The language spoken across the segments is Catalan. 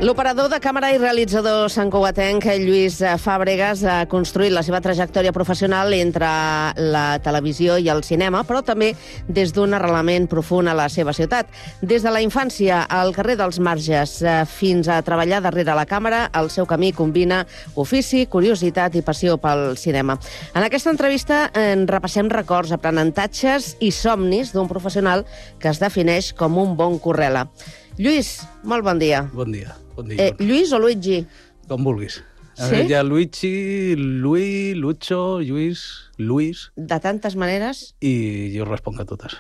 L'operador de càmera i realitzador santcugatenc Lluís Fàbregas ha construït la seva trajectòria professional entre la televisió i el cinema, però també des d'un arrelament profund a la seva ciutat. Des de la infància al carrer dels Marges fins a treballar darrere la càmera, el seu camí combina ofici, curiositat i passió pel cinema. En aquesta entrevista repassem records, aprenentatges i somnis d'un professional que es defineix com un bon correla. Lluís, molt bon dia. Bon dia. Lluís o Luigi? Com vulguis. Sí? Hi ha Luigi, Luis, Lucho, Lluís, Luis... De tantes maneres? I jo responc a totes.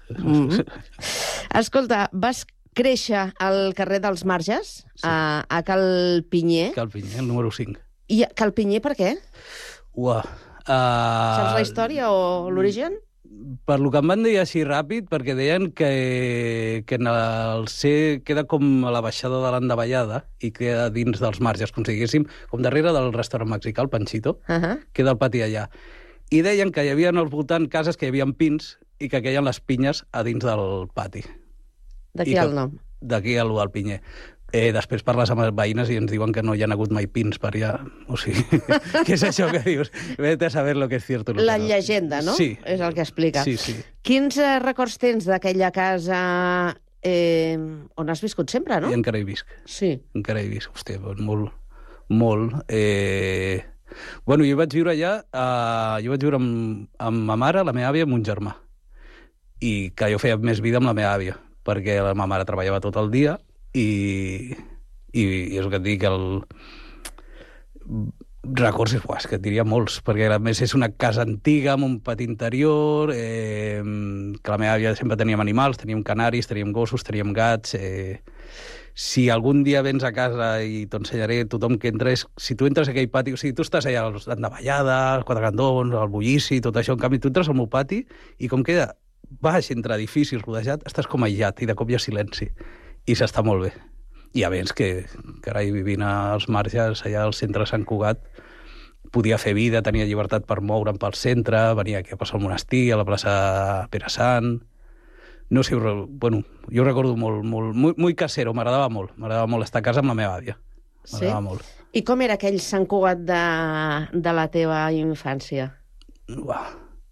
Escolta, vas créixer al carrer dels Marges, Sí. a Cal Pinyer. Cal Pinyer, el número 5. I Cal Pinyer per què? Uah. Saps la història o l'origen? Per lo que em van dir així ràpid, perquè deien que en el C queda com a la baixada de l'Andavallada i queda dins dels Marges, com si diguéssim, com darrere del restaurant mexicà, el Panchito, queda el pati allà. I deien que hi havia al voltant cases que hi havia pins i que queien les pinyes a dins del pati. D'aquí el nom. D'aquí el del Pinyer. Després parles amb les veïnes i ens diuen que no hi ha hagut mai pins per allà. O sigui, què és això que dius? Vete a saber lo que es cierto. La llegenda, no? Sí. És el que explica. Sí, sí. Quins records tens d'aquella casa on has viscut sempre, no? I encara hi visc. Sí. Encara hi visc. Hòstia, molt, molt. Bueno, jo vaig viure allà, jo vaig viure amb ma mare, la meva àvia i mon germà. I que jo feia més vida amb la meva àvia, perquè la meva mare treballava tot el dia i és el que et dic, records és que et diria molts, perquè a més és una casa antiga amb un pati interior, que la meva àvia sempre teníem animals, teníem canaris, teníem gossos, teníem gats. Si algun dia vens a casa i t'ho ensenyaré, tothom que entra, si tu entres a aquell pati, o sigui, tu estàs allà a l'Andavallada, als Quatre Cantons, al Bullici, tot això, en canvi tu entres al meu pati i com queda baix entre edificis rodejat, estàs com aïllat i de cop hi ha silenci. I s'està molt bé. I a més que carai, vivint als Marges, allà al centre de Sant Cugat, podia fer vida, tenia llibertat per moure'm pel centre, venia aquí a passar al monestir, a la plaça Pere Sant. No sé, bueno, jo recordo molt casero, m'agradava molt estar a casa amb la meva àvia. M'agradava molt. I com era aquell Sant Cugat de la teva infància? Uah.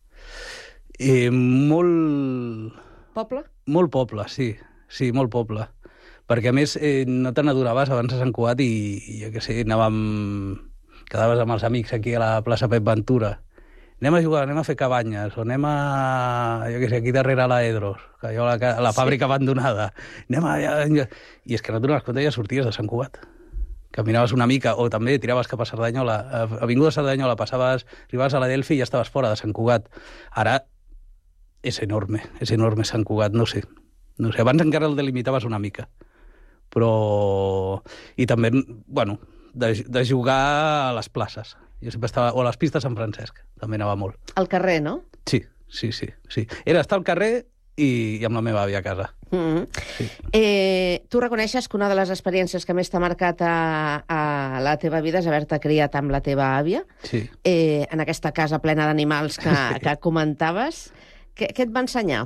Molt... Poble? Molt poble, sí. Sí, molt poble. Perquè, a més, no te n'adonaves abans a Sant Cugat i jo què sé, quedaves amb els amics aquí a la plaça Pep Ventura. Anem a jugar, anem a fer cabanyes, o anem a, jo què sé, aquí darrere la Edros, que hi ha la fàbrica abandonada. Anem a... I és que no et donaves compte, ja sorties de Sant Cugat. Caminaves una mica, o també tiraves cap a Cerdanyola, Avinguda Cerdanyola, arribaves a la Delfi i ja estaves fora de Sant Cugat. Ara és enorme Sant Cugat, no sé, abans encara el delimitaves una mica. Però... I també, bueno, de jugar a les places. Jo sempre estava... O a les pistes Sant Francesc, també anava molt. Al carrer, no? Sí. Era estar al carrer i amb la meva àvia a casa. Sí. Tu reconeixes que una de les experiències que més t'ha marcat a la teva vida és haver-te criat amb la teva àvia? Sí. En aquesta casa plena d'animals que comentaves. Què et va ensenyar?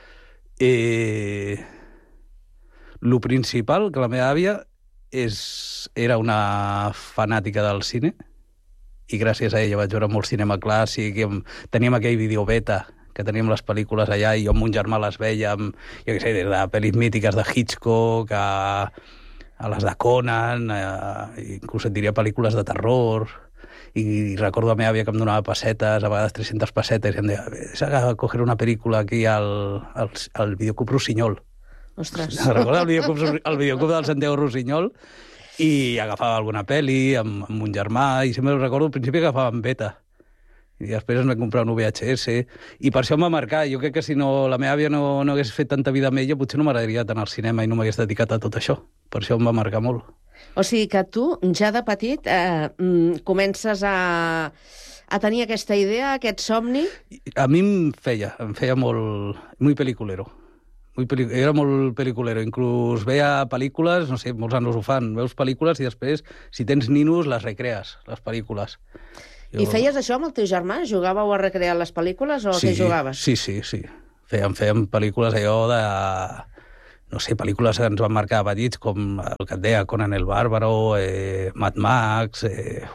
Lo principal, que la meva àvia era una fanàtica del cine i gràcies a ella vaig veure molt cinema clàssic, teníem aquell videobeta que teníem les pel·lícules allà i jo amb mon germà les veiem, jo què sé, des de pel·lis mítiques de Hitchcock a les de Conan, inclús et diria pel·lícules de terror, i recordo a la meva àvia que em donava pessetes, a vegades 300 pessetes, i em deia, vés a coger una pel·lícula aquí al videoclub Rossinyol. Ostres. Recorda el videoclub del Santiago Rossinyol i agafava alguna pel·li amb mon germà i sempre recordo al principi agafàvem beta i després em vaig comprar un VHS i per això em va marcar. Jo crec que si la meva àvia no hagués fet tanta vida amb ella potser no m'agradaria tant al cinema i no m'hagués dedicat a tot això. Per això em va marcar molt. O sigui que tu, ja de petit, comences a tenir aquesta idea, aquest somni? A mi em feia molt... Muy peliculero. Era molt peliculero. Inclús veia pel·lícules, no sé, molts nanos ho fan, veus pel·lícules i després, si tens ninos, les recrees, les pel·lícules. I feies això amb el teu germà? Jugàveu a recrear les pel·lícules o què jugaves? Sí. Fèiem pel·lícules allò de... no sé, pel·lícules que ens van marcar de petits, com el que et deia, Conan el Bàrbaro, Mad Max,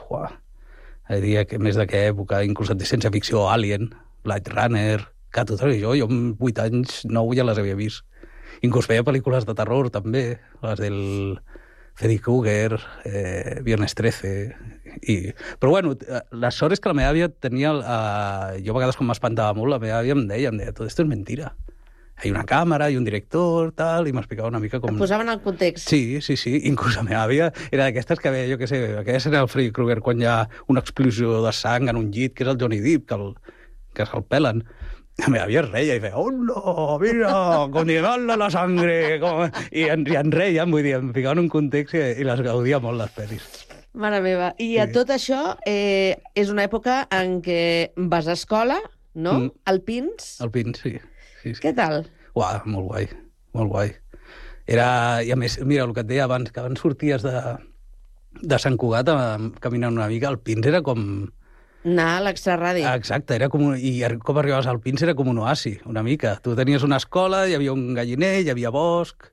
diria que més d'aquella època, inclús de ciència-ficció, Alien, Blade Runner, que tot jo amb 8 anys, 9 ja les havia vist. Inclús veia pel·lícules de terror, també, les del Freddy Krueger, Viernes 13... Però, bueno, la sort és que la meva àvia tenia... Jo a vegades, quan m'espantava molt, la meva àvia em deia, tot esto es mentira. Hay una càmera, hi ha un director, tal, i m'explicava una mica com... Et posaven al context. Sí. Inclús la meva àvia era d'aquestes que veia, jo què sé, aquella escena del Freddy Krueger quan hi ha una explosió de sang en un llit, que és el Johnny Depp, que se'l pelen. La meva àvia es reia i feia, oh no, mira, continuant la sangre, i en reien, vull dir, em ficaven un context i les gaudia molt, les pel·lis. Mare meva. I a tot això és una època en què vas a escola, no? Al Pins? Al Pins, sí. Què tal? Uah, molt guai, molt guai. I a més, mira, el que et deia abans, que abans sorties de Sant Cugat caminant una mica, el Pins era com... Anar a l'extraradi. Exacte, i com arribaves al Pins era com un oasi, una mica. Tu tenies una escola, hi havia un galliner, hi havia bosc,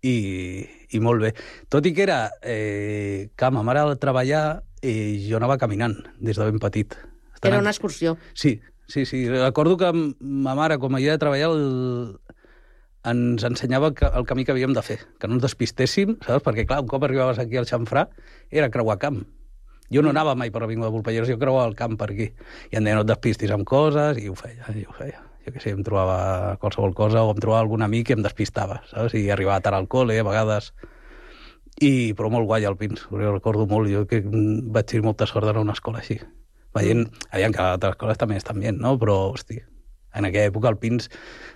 i molt bé. Tot i que era que ma mare al treballar, jo anava caminant des de ben petit. Era una excursió. Sí. Recordo que ma mare, com havia de treballar, ens ensenyava el camí que havíem de fer, que no ens despistéssim, saps? Perquè, clar, un cop arribaves aquí al Xamfrà, era creuar camp. Jo no anava mai per l'Avinguda de Volpelleres, jo creuava el camp per aquí. I em deia, no et despistis amb coses, i ho feia. Jo què sé, em trobava qualsevol cosa, o em trobava algun amic i em despistava, saps? I arribava tard al col·le, a vegades. Però molt guai al Pins, ho recordo molt. Jo que vaig tenir molta sort d'anar a una escola així. Veient que altres escoles també estan bé, no? Però, hosti, en aquella època al Pins...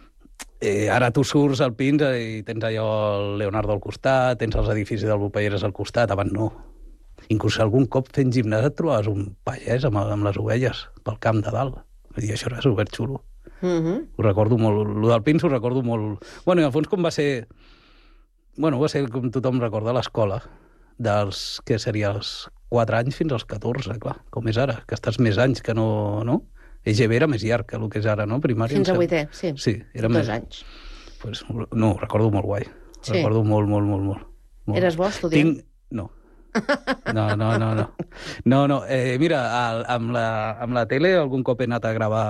ara tu surts al Pins i tens allò el Leonardo al costat, tens els edificis del Volpelleres al costat, abans no. Inclús algun cop fent gimnàs et trobaves un pagès amb les ovelles pel camp de dalt. I això era superxulo. Ho recordo molt. Lo del Pins ho recordo molt. Bueno, i al fons com va ser... Bueno, va ser com tothom recorda l'escola, dels que seria els 4 anys fins als 14, clar, com és ara, que estàs més anys que no? EGB era més llarg que el que és ara, no? Primària. Fins a 8è, sí. Sí, era 2 més... anys. Pues, no, recordo molt guai. Sí. Recordo molt. Eres bo estudiant? No. No. Mira, amb la tele algun cop he anat a gravar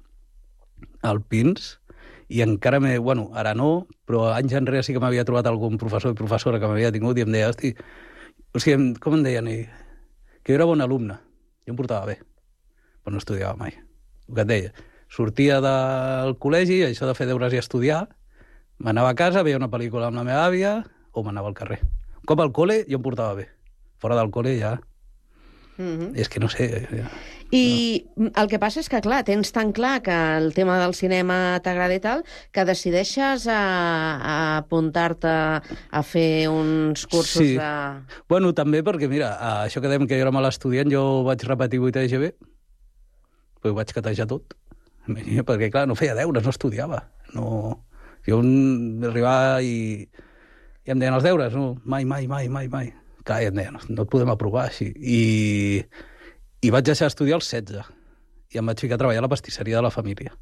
al Pins i encara bueno, ara no, però anys enrere sí que m'havia trobat algun professor i professora que m'havia tingut i em deia, hosti, com em deien? Que jo era bon alumne, jo em portava bé, però no estudiava mai. El que et deia, sortia del col·legi, això de fer deures i estudiar, m'anava a casa, veia una pel·lícula amb la meva àvia o m'anava al carrer. Un cop al col·le jo em portava bé. Fora del col·le ja... És que no sé... I el que passa és que, clar, tens tan clar que el tema del cinema t'agrada i tal, que decideixes a apuntar-te a fer uns cursos de... Bueno, també perquè, mira, això que dèiem que jo era mal estudiant, jo vaig repetir 8 EGB, però ho vaig catejar tot. Perquè, clar, no feia deures, no estudiava. No... Jo arribava i em deien els deures, no, mai. Clar, i em deien, no et podem aprovar així. I vaig deixar d'estudiar als 16 i em vaig ficar a treballar a la pastisseria de la família.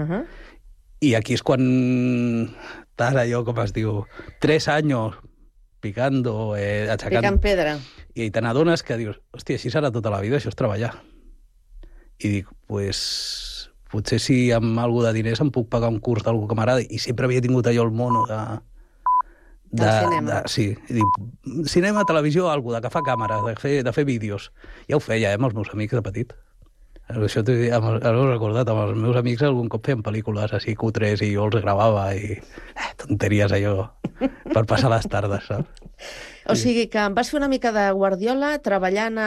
I aquí és quan estàs allò, com es diu, 3 anys picando, aixecant... Picant pedra. I te n'adones que dius, hòstia, així serà tota la vida, això és treballar. I dic, potser si amb algú de diners em puc pagar un curs d'algú que m'agrada, i sempre havia tingut allò el mono del cinema. Sí, i dic, cinema, televisió, algú de que fa càmeres, de fer vídeos. Ja ho feia, amb els meus amics de petit. Això ho he recordat, amb els meus amics algun cop feien pel·lícules així cutres i jo els gravava i tonteries allò per passar les tardes, saps? O sigui que vas fer una mica de guardiola treballant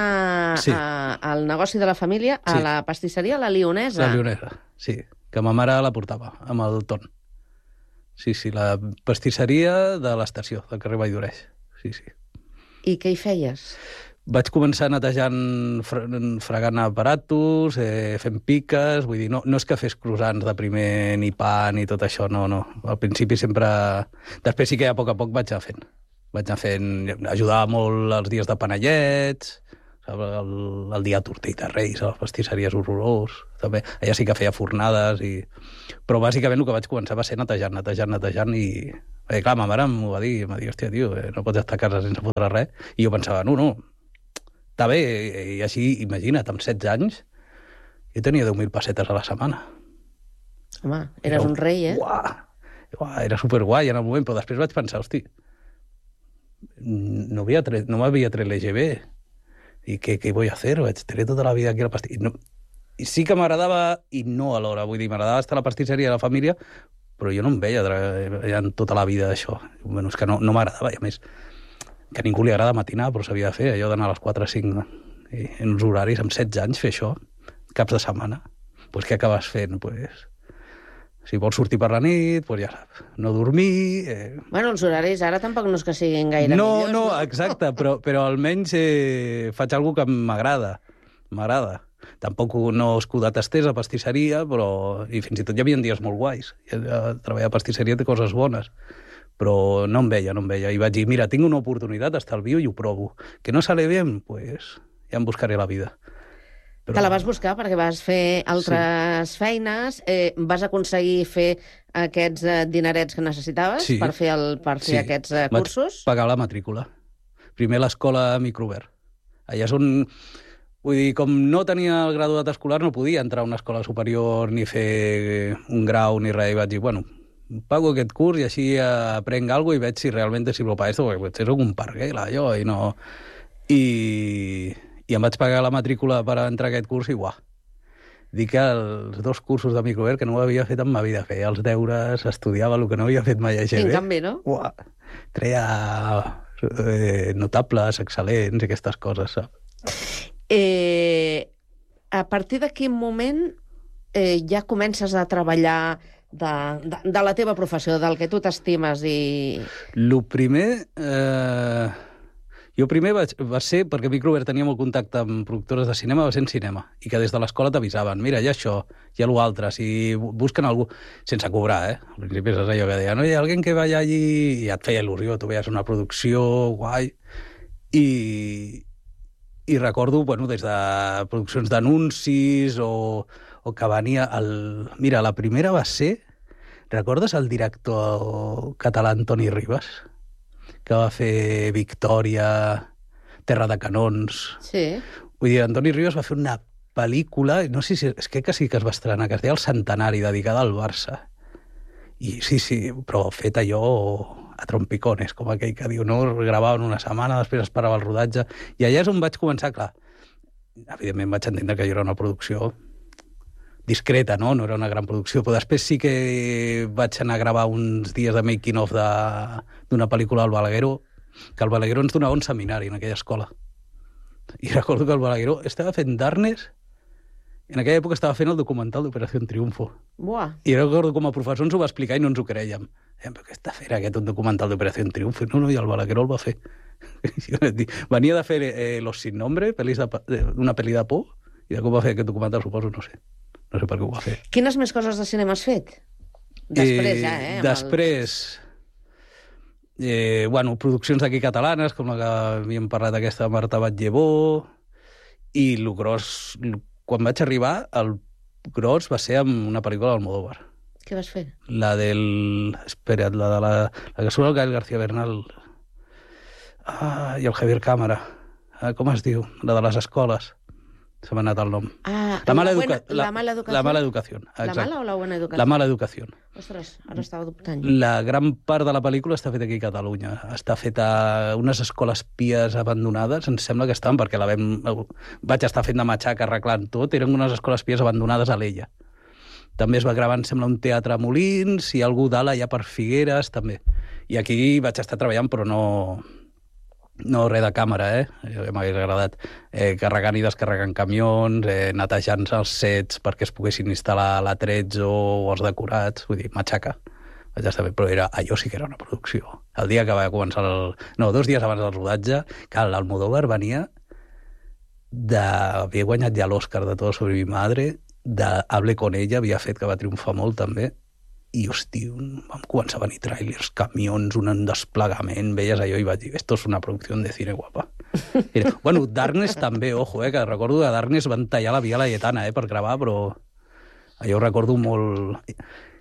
al negoci de la família, a la pastisseria La Lionesa. La Lionesa, sí, que ma mare la portava, amb el Ton. Sí, la pastisseria de l'estació, del carrer Valldoreix. Sí. I què hi feies? Vaig començar netejant, fregant aparatos, fent piques, vull dir, no és que fes croissants de primer ni pa ni tot això, no. Al principi sempre... Després sí que a poc vaig anar fent. Ajudava molt els dies de panellets, el dia de tortell de Reis, a les pastisseries horrorós, també. Allà sí que feia fornades, però bàsicament el que vaig començar va ser netejant i Clar, ma mare m'ho va dir, hòstia, tio, no pots estar a casa sense fotre res. I jo pensava, no, està bé, i així, imagina't, amb 16 anys, jo tenia 10.000 pessetes a la setmana. Home, eres un rei, eh? Uah, era superguai en el moment, però després vaig pensar, hosti, no m'havia tret l'EGB, i què vull fer? Vaig tenir tota la vida aquí a la pastisseria. I sí que m'agradava, i no alhora, vull dir, m'agradava estar a la pastisseria de la família, però jo no em veia treballant tota la vida d'això. Bueno, és que no m'agradava, i a més, que a ningú li agrada matinar, però s'havia de fer, allò d'anar a les 4 o 5 en uns horaris, amb 16 anys, fer això, caps de setmana. Doncs què acabes fent? Si vols sortir per la nit, doncs ja saps, no dormir... Bueno, els horaris ara tampoc no és que siguin gaire millors. No, exacte, però almenys faig alguna que m'agrada. Tampoc no és que ho detestés a pastisseria, però... I fins i tot hi havia dies molt guais. Treballar a pastisseria té coses bones. Però no em veia. I vaig dir, mira, tinc una oportunitat, estalvio i ho provo. Que no sale bé, doncs ja em buscaré la vida. Te la vas buscar perquè vas fer altres feines, vas aconseguir fer aquests dinerets que necessitaves per fer aquests cursos? Vaig pagar la matrícula. Primer l'escola Microver. Allà és on... Vull dir, com no tenia el graduat escolar, no podia entrar a una escola superior ni fer un grau ni res. I vaig dir, bueno, pago aquest curs i així aprenc alguna cosa i veig si realment sirvo para esto, perquè potser soc un parguela, jo, i no... I em vaig pagar la matrícula per entrar a aquest curs i, dic que els 2 cursos de Microver que no ho havia fet en ma vida, feia els deures, estudiava el que no havia fet mai a GB. En canvi, no? Treia notables, excel·lents i aquestes coses, saps? A partir de quin moment ja comences a treballar de la teva professió, del que tu t'estimes i... Lo primer... Jo primer va ser, perquè Microver tenia molt contacte amb productores de cinema, va ser en cinema, i que des de l'escola t'avisaven, mira, hi ha això, hi ha l'altre, si busquen algú, sense cobrar, Al principi és allò que deia, no, hi ha algú que vaya allí, i et feia il·lusió, tu veies una producció guai, i recordo, des de produccions d'anuncis, o que venia Mira, la primera va ser, recordes el director català Antoni Ribas? Que va fer Victòria, Terra de Canons... Sí. Vull dir, Antoni Ribas va fer una pel·lícula, no sé si... És que sí que es va estrenar, que es deia El Centenari, dedicada al Barça. I sí, però fet allò a trompicones, com aquell que diu, no? Gravaven una setmana, després esperava el rodatge... I allà és on vaig començar, clar. Evidentment vaig entendre que jo era una producció discreta, no? No era una gran producció, però després sí que vaig anar a gravar uns dies de making-of d'una pel·lícula al Balagueró, que el Balagueró ens donava un seminari en aquella escola. I recordo que el Balagueró estava fent d'Arnes, en aquella època estava fent el documental d'Operació Triunfo. Buah. I recordo com a professor ens ho va explicar i no ens ho creiem. Però què està fent aquest un documental d'Operació Triunfo? No, i el Balagueró el va fer. Venia de fer Los Sin Nombre, una pel·li de por, i de com va fer aquest documental, suposo, no sé. No sé per què ho va fer. Quines més coses de cinema has fet? Després ja, Després... produccions d'aquí catalanes, com la que havíem parlat aquesta de Marta Batllevó, i el gros... Quan vaig arribar, el gros va ser amb una pel·lícula d'Almodóvar. Què vas fer? La del... Espera't, la que surt el Gael García Bernal i el Javier Cámara. Com es diu? La de les escoles. Se m'ha anat el nom. La mala educació. La mala educació. La mala o la buena educació? La mala educació. Ostres, ara estava dubtant. La gran part de la pel·lícula està feta aquí a Catalunya. Està feta a unes escoles pies abandonades, em sembla que estan, perquè vaig estar fent de matxaca arreglant tot, eren unes escoles pies abandonades a l'Ella. També es va gravar, em sembla, un teatre a Molins, i algú d'ala ja per Figueres, també. I aquí vaig estar treballant, però no res de càmera, m'hagués agradat. Carregant i descarregant camions, netejant els sets perquè es poguessin instal·lar l'atrezo o els decorats, vull dir, matxaca. Vaig estar bé, però allò sí que era una producció. El dia que va començar 2 dies abans del rodatge, que l'Almodóvar venia havia guanyat ja l'Òscar de Todo sobre mi madre, d'Hable con ella, havia fet que va triomfar molt també, i, hosti, vam començar a venir tràilers, camions, un desplegament, veies allò i vaig dir, esto és una producció de cine guapa. Darkness també, ojo, que recordo que Darkness van tallar la Via Laietana per gravar, però allò ho recordo molt...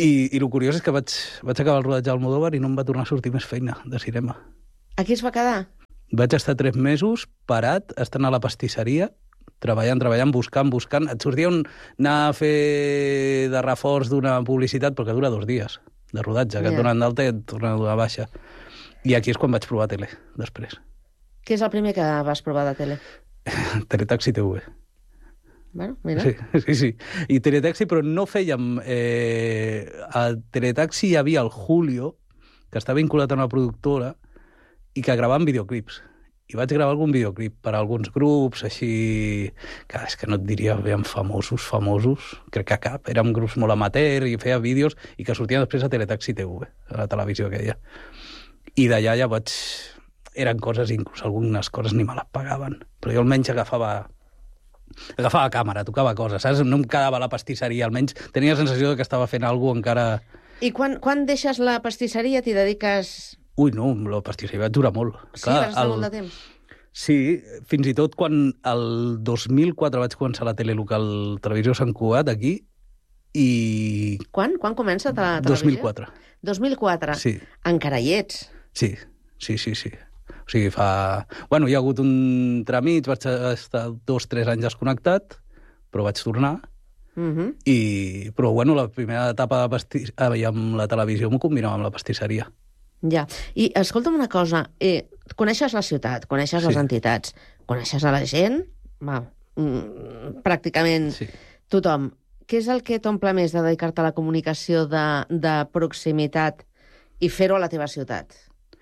I el curiós és que vaig acabar el rodatge d'Almodóvar i no em va tornar a sortir més feina de cinema. Aquí es va quedar? Vaig estar 3 mesos parat, estant a la pastisseria, treballant, buscant. Et sortia anar a fer de reforç d'una publicitat, però que dura 2 dies de rodatge, que et donen d'alta i et tornen a donar baixa. I aquí és quan vaig provar tele, després. Què és el primer que vas provar de tele? Teletaxi TV. Bueno, mira. Sí. I Teletaxi, però no fèiem... A Teletaxi hi havia el Julio, que està vinculat a una productora, i que gravaven videoclips. I vaig gravar algun videoclip per a alguns grups, així... Que és que no et diria ben famosos, crec que cap. Érem grups molt amateur i feia vídeos i que sortien després a Teletaxi TV, a la televisió aquella. I d'allà ja vaig... Eren coses, inclús algunes coses ni me les pagaven. Però jo almenys agafava càmera, tocava coses, saps? No em quedava a la pastisseria, almenys tenia la sensació que estava fent alguna cosa encara... I quan deixes la pastisseria t'hi dediques... Ui, no, la pastisseria va durar molt. Sí, vas estar molt de temps. Sí, fins i tot quan el 2004 vaig començar la tele local Televisió Sant Cugat, aquí, i... Quan comença la televisió? 2004. 2004? Sí. Encara hi ets? Sí. O sigui, Bueno, hi ha hagut un tràmit, vaig estar 2-3 anys desconnectat, però vaig tornar. Però, bueno, la primera etapa amb la televisió m'ho combinava amb la pastisseria. Ja. I escolta'm una cosa, coneixes la ciutat, coneixes les entitats, coneixes a la gent, pràcticament tothom. Què és el que t'omple més de dedicar-te a la comunicació de proximitat i fer-ho a la teva ciutat?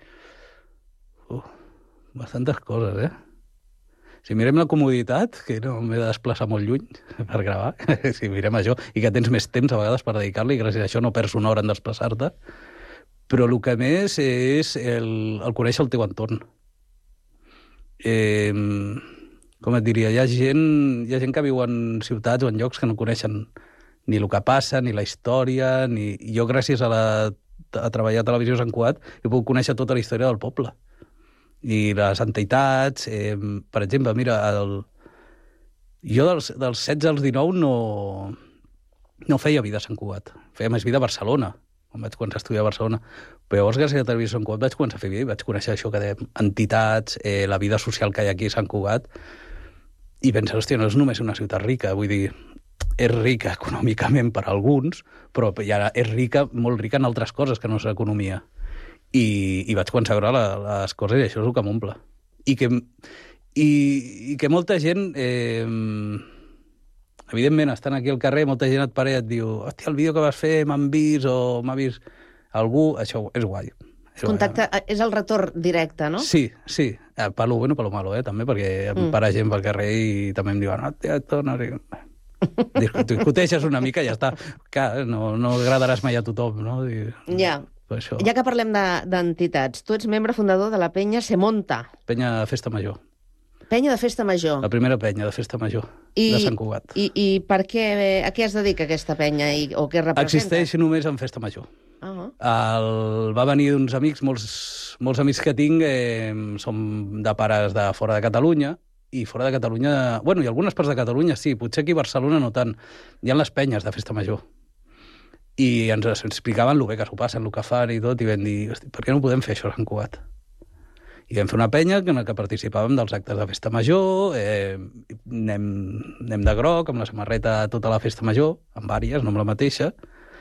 Bastantes coses, Si mirem la comoditat, que no m'he de desplaçar molt lluny per gravar, si mirem això, i que tens més temps a vegades per dedicar-li, i gràcies a això no perds una hora en desplaçar-te, però el que més és el conèixer el teu entorn. Com et diria, hi ha gent que viu en ciutats o en llocs que no coneixen ni el que passa, ni la història, ni... Jo, gràcies a treballar a Televisió Sant Cugat, he pogut conèixer tota la història del poble. I les entitats, per exemple, mira, jo dels 16 als 19 no feia vida a Sant Cugat, feia més vida a Barcelona, quan vaig començar a estudiar a Barcelona. Però llavors, gràcies a Televisió Sant Cugat, vaig començar a fer vida i vaig conèixer això que dèiem, entitats, la vida social que hi ha aquí a Sant Cugat, i pensar, hòstia, no és només una ciutat rica, vull dir, és rica econòmicament per a alguns, però ja és rica, molt rica en altres coses que no és l'economia. I vaig començar a veure les coses i això és el que m'omple. I que molta gent, evidentment, estant aquí al carrer, molta gent et para i et diu, hòstia, el vídeo que vas fer m'han vist o m'ha vist algú, això és guai. Contacte, és el retorn directe, no? Sí. Per lo bueno, per lo malo, també, perquè em para gent pel carrer i també em diuen, hòstia, torna... Discuteixes una mica i ja està. Clar, no agradaràs mai a tothom, no? Ja. Ja que parlem d'entitats, tu ets membre fundador de la penya Se Monta. Penya de Festa Major. Penya de Festa Major. La primera penya de Festa Major de Sant Cugat. I per què, a què es dedica aquesta penya o què representa? Existeix només en Festa Major. Va venir d'uns amics, molts amics que tinc són de pares de fora de Catalunya, i fora de Catalunya... Bueno, i algunes parts de Catalunya sí, potser aquí a Barcelona no tant. Hi ha les penyes de Festa Major. I ens explicaven el bé que s'ho passen, el que fan i tot, i vam dir, hosti, per què no podem fer això a Sant Cugat? I vam fer una penya en què participàvem dels actes de Festa Major, anem de groc, amb la samarreta tota la Festa Major, amb vàries, no amb la mateixa,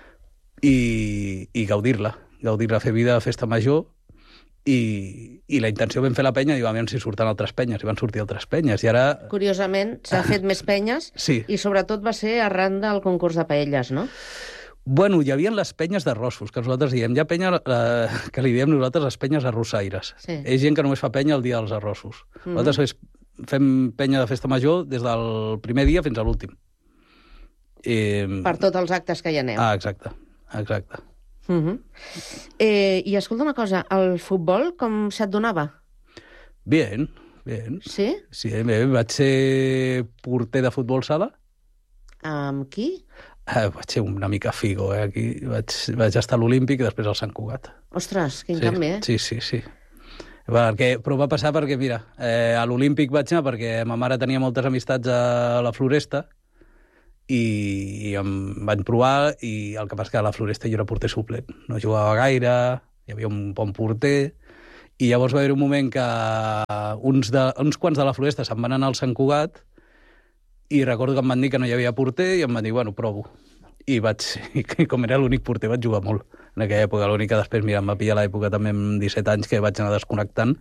i gaudir-la, fer vida a Festa Major, i la intenció vam fer la penya i vam veure si surten altres penyes, i van sortir altres penyes, i ara... Curiosament, s'ha fet més penyes, sí. I sobretot va ser arran del concurs de paelles, no? Bueno, hi havia les penyes d'arrossos, que nosaltres diem. Hi ha penya que li diem nosaltres les penyes arrossaires. Sí. És gent que només fa penya el dia dels arrossos. Nosaltres fem penya de Festa Major des del primer dia fins a l'últim. Per tots els actes que hi aneu. Exacte. I escolta una cosa, el futbol com se't donava? Bien. Sí? Sí, vaig ser porter de futbol sala. Amb qui? Vaig ser una mica figo, aquí. Vaig estar a l'Olímpic i després al Sant Cugat. Ostres, quin canvi, Sí. Però va passar perquè, mira, a l'Olímpic vaig anar perquè ma mare tenia moltes amistats a la Floresta i em van provar, i el que passa que a la Floresta jo era porter suplent. No jugava gaire, hi havia un bon porter, i llavors va haver un moment que uns quants de la Floresta se'n van anar al Sant Cugat, i recordo que em van dir que no hi havia porter, i em van dir, bueno, provo. I com era l'únic porter, vaig jugar molt. En aquella època, l'únic que després, mira, em va pillar l'època també amb 17 anys, que vaig anar desconnectant,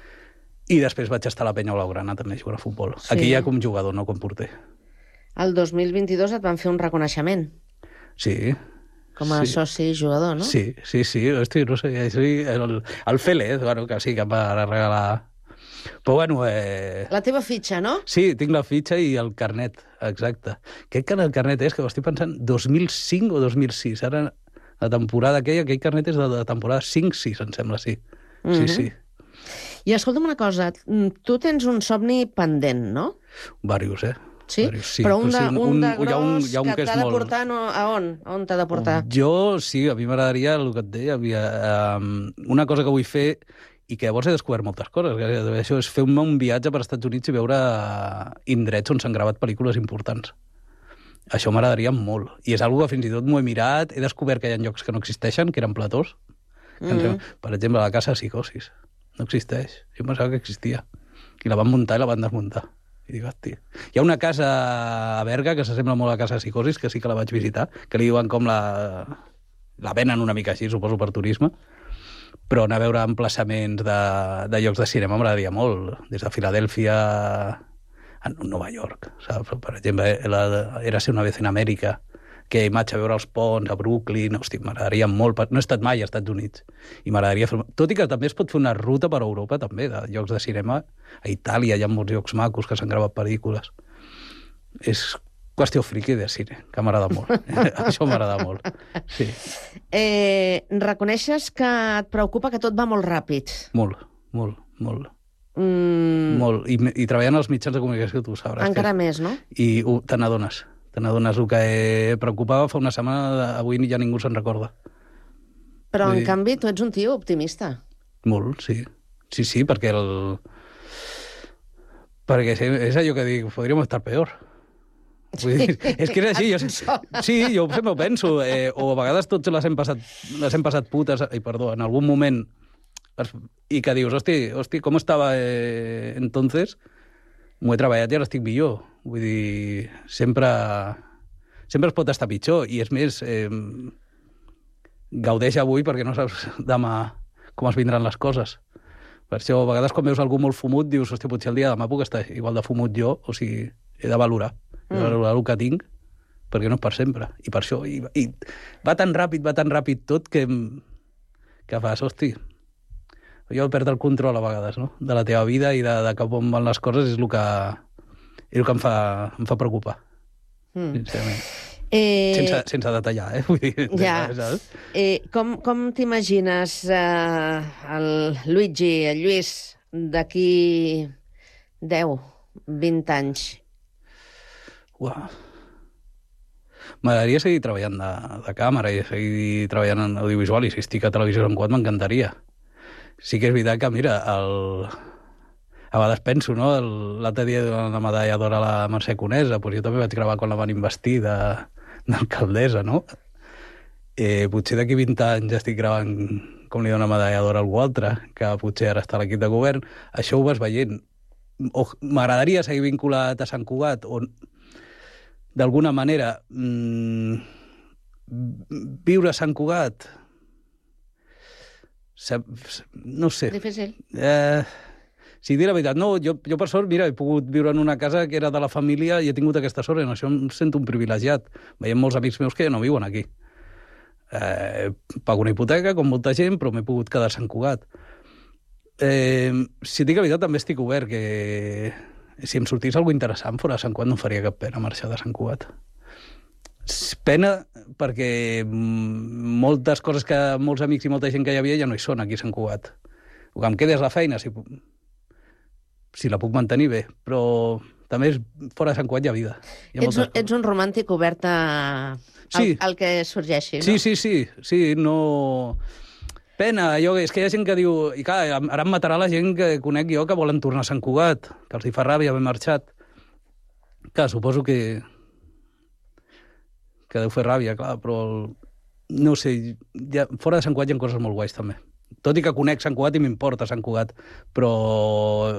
i després vaig estar a la Penya Blaugrana també jugant a futbol. Sí. Aquí ja com jugador, no com porter. El 2022 et van fer un reconeixement. Sí. Com a soci jugador, no? Sí. Hosti, no sé, el Félez, bueno, que sí, que em va regalar... Però bueno... La teva fitxa, no? Sí, tinc la fitxa i el carnet, exacte. Crec que el carnet és, que ho estic pensant, 2005 o 2006. Ara, la temporada aquell carnet és de la temporada 5-6, em sembla, sí. Sí. I escolta'm una cosa, tu tens un somni pendent, no? Vàrios, Sí? Sí, però un de gros hi ha un que t'ha de portar a on? A on t'ha de portar? Jo, sí, a mi m'agradaria, el que et deia, una cosa que vull fer, i que llavors he descobert moltes coses, això és fer un viatge per als Estats Units i veure indrets on s'han gravat pel·lícules importants. Això m'agradaria molt. I és una que fins i tot m'ho he mirat, he descobert que hi ha llocs que no existeixen, que eren platós. Per exemple, la Casa de Psicosis. No existeix. Jo pensava que existia. I la van muntar i la van desmuntar. I dic, hosti. Hi ha una casa a Berga que s'assembla molt a la Casa de Psicosis, que sí que la vaig visitar, que li diuen com la venen una mica així, suposo, per turisme, però anar a veure emplaçaments de llocs de cinema m'agradaria molt. Des de Filadèlfia a Nova York, saps? Per exemple, Érase una vez en Amèrica, que hi vaig a veure els ponts a Brooklyn, hosti, m'agradaria molt. No he estat mai als Estats Units. I m'agradaria fer... Tot i que també es pot fer una ruta per Europa, també, de llocs de cinema. A Itàlia hi ha molts llocs macos que s'han gravat pel·lícules. És qüestió friki de cine, que m'agrada molt. Això m'agrada molt, sí. Reconeixes que et preocupa que tot va molt ràpid? Molt. Molt. I treballant als mitjans de comunicació, tu sabràs. Encara més, no? I te n'adones. El que preocupava fa una setmana, avui ja ningú se'n recorda. Però, en canvi, tu ets un tio optimista. Molt, sí. Sí, perquè és allò que dic, podríem estar peor. Vull dir, és que és així, jo sempre ho penso. O a vegades tots les hem passat putes, en algun moment, i que dius, hosti, com estava entonces? M'ho he treballat i ara estic millor. Vull dir, sempre es pot estar pitjor. I és més, gaudeix avui perquè no saps demà com es vindran les coses. Per això, a vegades, quan veus algú molt fumut, dius, hòstia, potser el dia de demà puc estar igual de fumut jo, o sigui, he de valorar. He de valorar el que tinc, perquè no és per sempre. I per això, i va tan ràpid tot, que fas, hosti, jo perdre el control a vegades, no?, de la teva vida i de cap on van les coses és el que em fa preocupar, sincerament. Sense detallar, vull dir. Ja. Com t'imagines el Luigi, el Lluís, d'aquí 10, 20 anys? M'agradaria seguir treballant de càmera i seguir treballant en audiovisual, i si estic a Televisió en 4 m'encantaria. Sí que és veritat que, mira, a vegades penso, no? L'altre dia la medalla d'or a la Mercè Conesa, doncs jo també vaig gravar quan la van investir d'alcaldessa, no? Potser d'aquí 20 anys estic gravant com li dona medalla d'or a algú altre, que potser ara està a l'equip de govern. Això ho vas veient. M'agradaria seguir vinculat a Sant Cugat, on d'alguna manera viure a Sant Cugat, no sé. Difícil. Si dir la veritat, no, jo per sort, mira, he pogut viure en una casa que era de la família i he tingut aquesta sort, en això em sento un privilegiat. Veiem molts amics meus que ja no viuen aquí. Pago una hipoteca, com molta gent, però m'he pogut quedar a Sant Cugat. Si dic la veritat, també estic obert, que si em sortís alguna interessant fora de Sant Cugat no em faria cap pena marxar de Sant Cugat. Pena perquè moltes coses que molts amics i molta gent que hi havia ja no hi són aquí a Sant Cugat. O que em quedés la feina, si la puc mantenir bé, però també fora de Sant Cugat hi ha vida. Ets un romàntic obert al que sorgeixi, no? Sí, no... Pena, és que hi ha gent que diu... I clar, ara em matarà la gent que conec jo que volen tornar a Sant Cugat, que els hi fa ràbia haver marxat. Clar, suposo que que deu fer ràbia, clar, però no sé, fora de Sant Cugat hi ha coses molt guais també. Tot i que conec Sant Cugat i m'importa Sant Cugat, però